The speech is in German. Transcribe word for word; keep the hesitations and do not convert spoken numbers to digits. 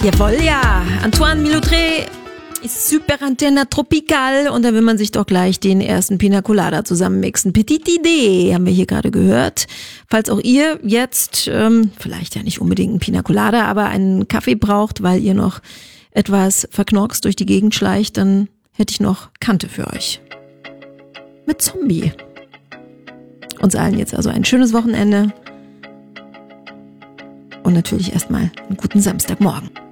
Jawohl, ja. Antoine Milotré ist super Antenne Tropical und da will man sich doch gleich den ersten Pina Colada zusammenmixen. Petite Idee haben wir hier gerade gehört. Falls auch ihr jetzt, ähm, vielleicht ja nicht unbedingt einen Pina Colada, aber einen Kaffee braucht, weil ihr noch etwas verknorkst durch die Gegend schleicht, dann hätte ich noch Kante für euch. Mit Zombie. Uns allen jetzt also ein schönes Wochenende und natürlich erstmal einen guten Samstagmorgen.